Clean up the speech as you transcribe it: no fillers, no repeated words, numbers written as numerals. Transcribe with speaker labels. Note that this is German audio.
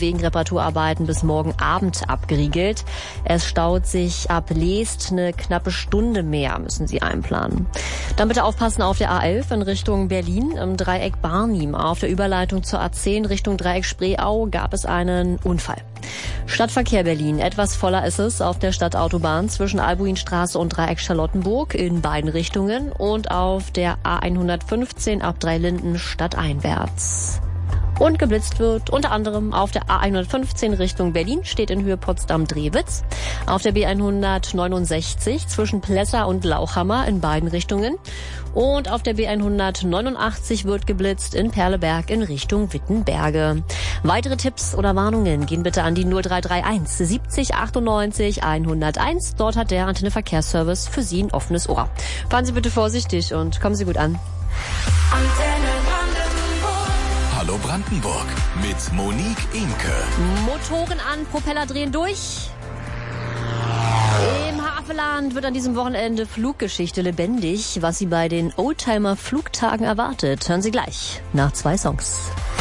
Speaker 1: wegen Reparaturarbeiten bis morgen Abend abgeriegelt. Es staut sich ab Leest eine knappe Stunde mehr, müssen Sie einplanen. Dann bitte aufpassen auf der A11 in Richtung Berlin im Dreieck Barnim. Auf der Überleitung zur A10 Richtung Dreieck Spreeau gab es einen Unfall. Stadtverkehr Berlin. Etwas voller ist es auf der Stadtautobahn zwischen Albuinstraße und Dreieck Charlottenburg in beiden Richtungen und auf der A115 ab Dreilinden stadteinwärts. Und geblitzt wird unter anderem auf der A115 Richtung Berlin, steht in Höhe Potsdam-Drewitz. Auf der B169 zwischen Plessa und Lauchhammer in beiden Richtungen. Und auf der B189 wird geblitzt in Perleberg in Richtung Wittenberge. Weitere Tipps oder Warnungen gehen bitte an die 0331 70 98 101. Dort hat der Antenne Verkehrsservice für Sie ein offenes Ohr. Fahren Sie bitte vorsichtig und kommen Sie gut an.
Speaker 2: Hallo Brandenburg mit Monique Imke.
Speaker 1: Motoren an, Propeller drehen durch. Im Havelland wird an diesem Wochenende Fluggeschichte lebendig. Was Sie bei den Oldtimer-Flugtagen erwartet, hören Sie gleich nach 2 Songs.